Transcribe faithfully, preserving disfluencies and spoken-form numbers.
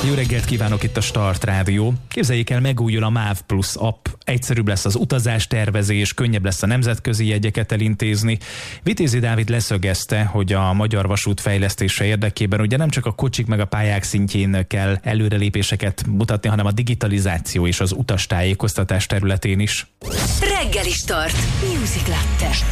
Jó reggelt kívánok, itt a Start Rádió. Képzeljék el, megújul a MÁV Plus app. Egyszerűbb lesz az utazás tervezés, könnyebb lesz a nemzetközi jegyeket elintézni. Vitézi Dávid leszögezte, hogy a Magyar Vasút fejlesztése érdekében ugye nem csak a kocsik meg a pályák szintjén kell előrelépéseket mutatni, hanem a digitalizáció és az utastájékoztatás területén is. Reggeli Start. Music Latte.